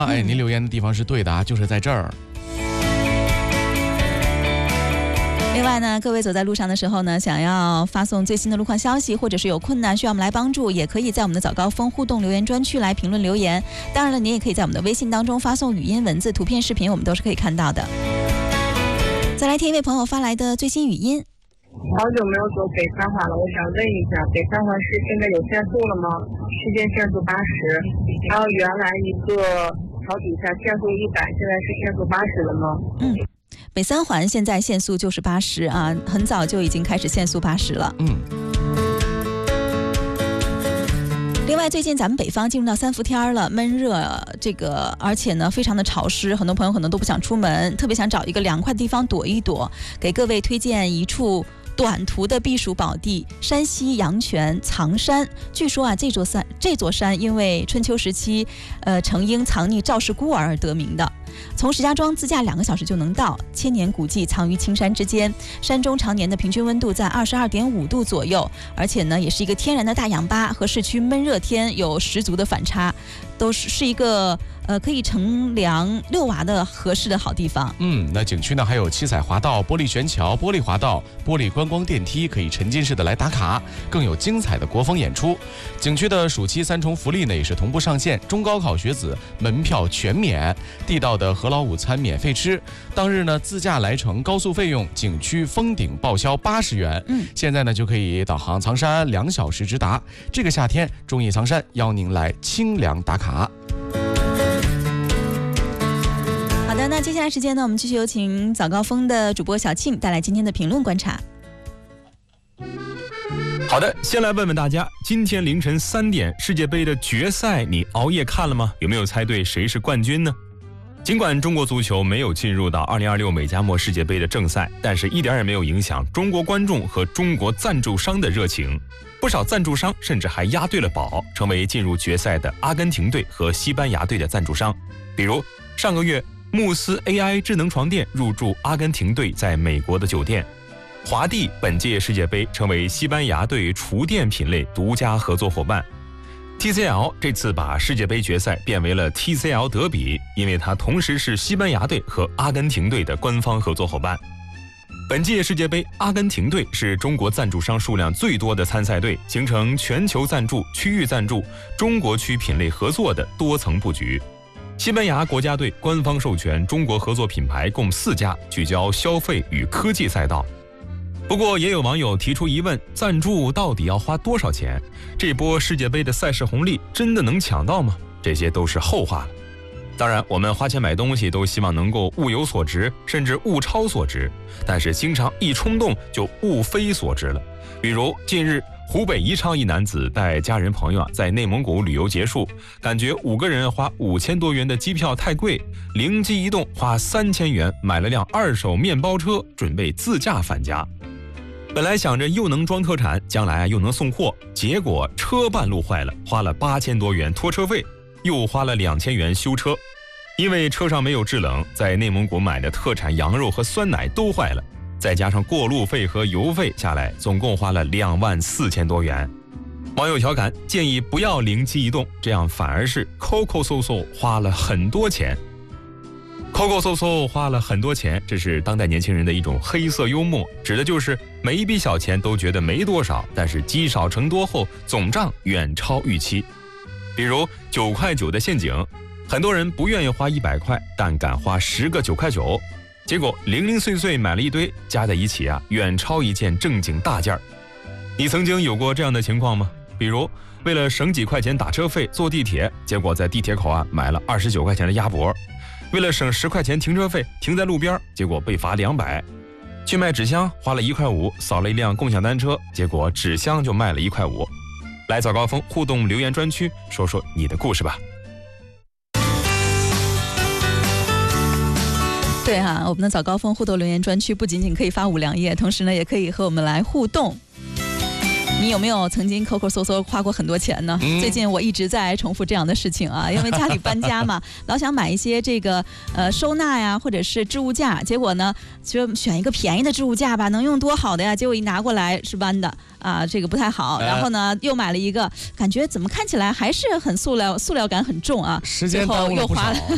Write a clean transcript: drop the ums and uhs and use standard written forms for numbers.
哎，您留言的地方是对的啊，就是在这儿。 另外呢，各位走在路上的时候呢，想要发送最新的路况消息，或者是有困难需要我们来帮助，也可以在我们的早高峰互动留言专区来评论留言。当然了，您也可以在我们的微信当中发送语音、文字、图片、视频，我们都是可以看到的。再来听一位朋友发来的最新语音。 好久没有走北三环了，我想问一下，北三环是现在有限速了吗？区间限速80，还有原来一个桥底下限速100，现在是限速80了吗？ 北三环现在限速就是80啊，很早就已经开始限速80了。另外，最近咱们北方进入到3伏天了，闷热，而且呢非常的潮湿，很多朋友可能都不想出门，特别想找一个凉快的地方躲一躲。给各位推荐一处短途的避暑宝地——山西阳泉藏山。据说啊，这座山因为春秋时期，程婴藏匿赵氏孤儿而得名的。从石家庄自驾2个小时就能到，千年古迹藏于青山之间，山中常年的平均温度在22.5度左右，而且呢也是一个天然的大氧吧，和市区闷热天有十足的反差，都是一个可以乘凉遛娃的合适的好地方。 那景区呢还有七彩滑道、玻璃悬桥、玻璃滑道、玻璃观光电梯，可以沉浸式的来打卡，更有精彩的国风演出。景区的暑期3重福利呢也是同步上线，中高考学子门票全免，地道的和老午餐免费吃。当日呢自驾来程高速费用景区封顶报销80元。现在呢就可以导航藏山2小时直达。这个夏天中意藏山，邀您来清凉打卡。 好的，那接下来时间呢，我们继续有请早高峰的主播小庆带来今天的评论观察。 好的，先来问问大家，今天凌晨3点世界杯的决赛你熬夜看了吗？有没有猜对谁是冠军呢？尽管中国足球没有进入到2026美加墨世界杯的正赛，但是一点也没有影响中国观众和中国赞助商的热情。不少赞助商甚至还押对了宝，成为进入决赛的阿根廷队和西班牙队的赞助商。比如上个月慕斯 AI 智能床垫入驻阿根廷队在美国的酒店，华帝本届世界杯成为西班牙队厨电品类独家合作伙伴。TCL 这次把世界杯决赛变为了 TCL 德比，因为它同时是西班牙队和阿根廷队的官方合作伙伴。本届世界杯，阿根廷队是中国赞助商数量最多的参赛队，形成全球赞助、区域赞助、中国区品类合作的多层布局。西班牙国家队官方授权中国合作品牌共4家，聚焦消费与科技赛道。不过也有网友提出疑问，赞助到底要花多少钱？这波世界杯的赛事红利真的能抢到吗？这些都是后话了。当然，我们花钱买东西都希望能够物有所值，甚至物超所值，但是经常一冲动就物非所值了。比如近日湖北宜昌一男子带家人朋友在内蒙古旅游结束，感觉5个人花5000多元的机票太贵，灵机一动花3000元买了辆2手面包车，准备自驾返家。本来想着又能装特产，将来又能送货，结果车半路坏了，花了8000多元拖车费，又花了2000元修车。因为车上没有制冷，在内蒙古买的特产羊肉和酸奶都坏了，再加上过路费和油费下来，总共花了24000多元。网友调侃建议不要灵机一动，这样反而是抠抠搜搜花了很多钱。抠抠搜搜花了很多钱，这是当代年轻人的一种黑色幽默，指的就是每一笔小钱都觉得没多少，但是积少成多后总账远超预期。比如9块9的陷阱，很多人不愿意花100块，但敢花10个9块9，结果零零碎碎买了一堆，加在一起远超一件正经大件儿。你曾经有过这样的情况吗？比如为了省几块钱打车费坐地铁，结果在地铁口买了29块钱的鸭脖；为了省10块钱停车费停在路边，结果被罚200；去卖纸箱花了1块5，扫了一辆共享单车，结果纸箱就卖了1块5。来早高峰互动留言专区说说你的故事吧。 对我们的早高峰互动留言专区不仅仅可以发5粮液，同时呢也可以和我们来互动。你有没有曾经抠抠搜搜花过很多钱呢？最近我一直在重复这样的事情因为家里搬家嘛，老想买一些这个收纳呀，或者是置物架，结果呢就选一个便宜的置物架吧，能用多好的呀，结果一拿过来是弯的这个不太好。然后呢又买了一个，感觉怎么看起来还是很塑料感很重时间耽误了不少。